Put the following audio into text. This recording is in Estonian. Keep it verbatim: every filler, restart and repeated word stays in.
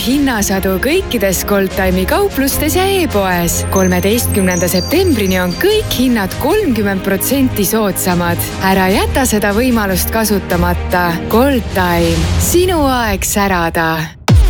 hinnasadu kõikides Goldtime'i kauplustes ja e-poes. kolmeteistkümnenda septembrini on kõik hinnad kolmkümmend protsenti soodsamad. Ära jäta seda võimalust kasutamata. Goldtime. Sinu aeg särada.